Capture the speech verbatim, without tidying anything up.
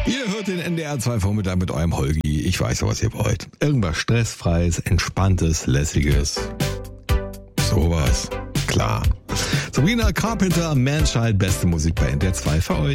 Ihr hört den N D R zwei Vormittag mit eurem Holgi. Ich weiß ja, was ihr wollt. Irgendwas Stressfreies, Entspanntes, Lässiges. Sowas. Klar. Sabrina Carpenter, Manchild, beste Musik bei N D R zwei für euch.